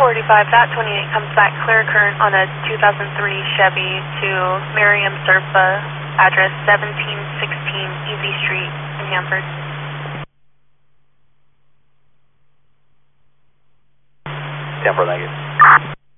485.28 comes back clear current on a 2003 Chevy to Miriam Surfa, address 1716 Easy Street in Hanford. Temper, thank you.